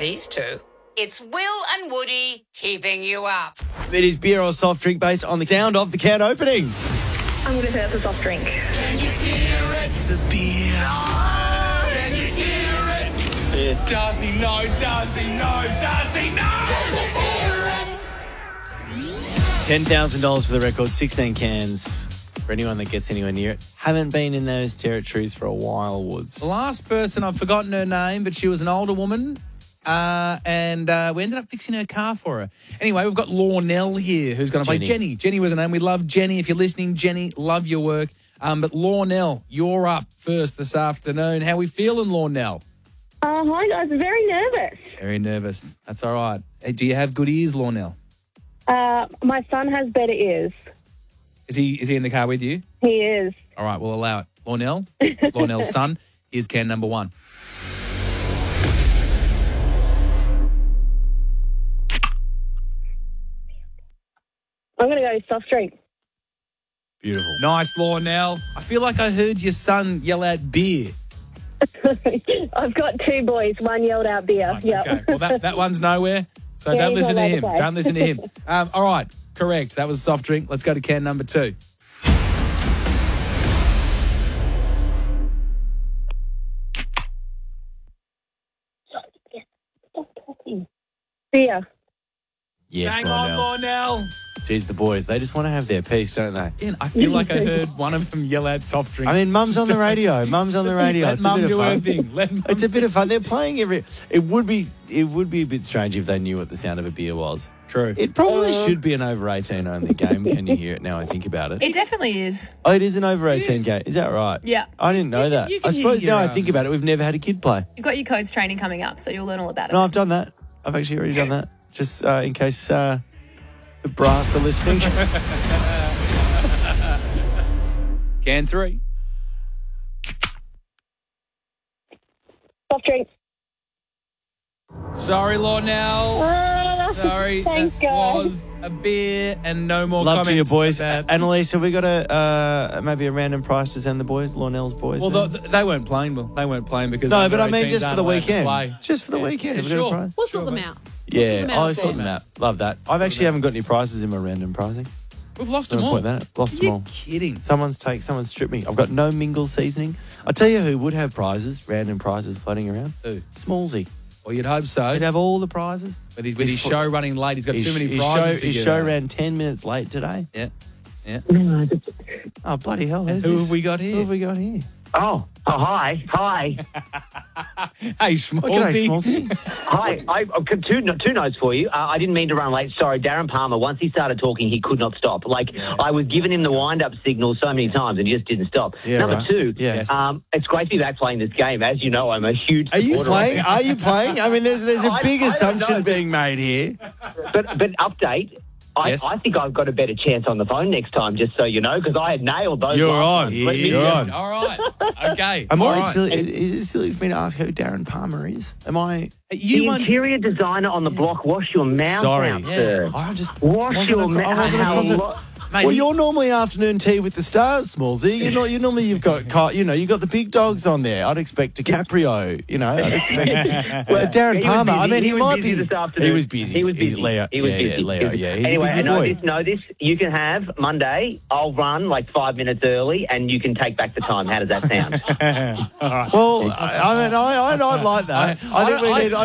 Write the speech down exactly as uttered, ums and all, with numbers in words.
these two. It's Will and Woody keeping you up. It is beer or soft drink based on the sound of the can opening. I'm going to say it's a soft drink. Can you hear it? It's a beer. Oh, can you hear it? Yeah. Darcy, no. Darcy, no. Darcy, no. ten thousand dollars for the record, sixteen cans for anyone that gets anywhere near it. Haven't been in those territories for a while, Woods. The last person, I've forgotten her name, but she was an older woman. Uh, and uh, we ended up fixing her car for her. Anyway, we've got Lornell here who's going to play Jenny. Jenny was her name. We love Jenny. If you're listening, Jenny, love your work. Um, but Lornell, you're up first this afternoon. How we feeling, Lornell? Uh, hi, guys. Very nervous. Very nervous. That's all right. Hey, do you have good ears, Lornell? Uh, my son has better ears. Is he is he in the car with you? He is. All right, we'll allow it. Lornell, Lornell's son, here's can number one. I'm going to go soft drink. Beautiful. Nice, Lornell. I feel like I heard your son yell out beer. I've got two boys. One yelled out beer. Right, Yep. Okay. Well, that, that one's nowhere, so Yeah, don't he's listen not to allowed him. to play. Don't listen to him. Um, all right, correct. That was a soft drink. Let's go to can number two. Beer. Yes, Hang Lornell. on, Lornell. Jeez, the boys, they just want to have their piece, don't they? Again, I feel like I heard one of them yell out soft drink. I mean, Mum's on the radio. Mum's on the radio. Let it's Mum a bit do of fun. her thing. Let Mum It's a bit of fun. They're playing every. It would be. It would be a bit strange if they knew what the sound of a beer was. True. It probably should be an over eighteen only game. Can you hear it now? I think about it. It definitely is. Oh, it is an over eighteen game. Is that right? Yeah. I didn't know You can- that. you can I suppose hear now I your think own. about it, we've never had a kid play. You've got your codes training coming up, so you'll learn all about it. No, I've done that. I've actually already done that. Just uh, in case uh, the brass are listening. Can three. Soft drink. Sorry, Lornell. Ah, Sorry. Thanks, that guys. was a beer and no more Love to your comments. boys. about- Annalise, have we got a uh, maybe a random prize to send the boys? Lornell's boys. Well, then? they, they weren't playing. Well, they weren't playing because no, under but I mean eighteens just for the aren't allowed to weekend. play. Just for the Yeah. weekend. Yeah, Have we got a sure. prize? We'll Sure, sort them mate. out. Yeah, them out oh, as sort well. them out. Love that. I've actually haven't got any prizes in my random pricing. We've lost I'm them gonna all. point that out. Lost them You're all. kidding. Someone's take. Someone's stripped me. I've got no mingle seasoning. I tell you who would have prizes, random prizes floating around. Who? Smallsy. Well, you'd hope so. He'd have all the prizes. With his, with his His fo- show running late, he's got His, too many his prizes show, to his give show out. ran ten minutes late today. Yeah. Yeah. Oh, bloody hell. Who's Who this? have we got Who here? have we got here? Oh, oh hi, hi, Hey, Oh, g'day, Schmaltzy. Smallsy. hi. I, I've got two, two notes for you. Uh, I didn't mean to run late. Sorry, Darren Palmer, once he started talking, he could not stop. Like, I was giving him the wind-up signal so many times and he just didn't stop. Yeah, Number right. two, Yeah. Yes. um, it's great to be back playing this game. As you know, I'm a huge Are you supporter playing? of Are you playing? I mean, there's there's a I- big I don't assumption know. being made here. But, but update, I, Yes. I think I've got a better chance on the phone next time, just so you know, because I had nailed those You're last on. ones. Yeah, Let me- you're on. All right. Okay. I'm All always right. silly. Is, is it silly for me to ask who Darren Palmer is? Am I? You the once... interior designer on the block, wash your mouth Sorry. out, Yeah. sir. I just Wash wasn't your a- mouth. I wasn't a closet- How- Mate, Well, he- you're normally afternoon tea with the stars, Smallsy. You're not. You normally you've got, Car- you know, you got the big dogs on there. I'd expect DiCaprio. You know, I'd expect Well, Darren he was Palmer. I busy. mean, he, He was might busy be. this afternoon. He was busy. He was He's busy. Leo. He was yeah, busy. yeah, Leo. He was- Yeah, he's anyway, a busy and boy. I just know this. You can have Monday. I'll run like five minutes early, and you can take back the time. How does that sound? Well, I, I mean, I, I, I'd like that. I, I think don't- we I- need.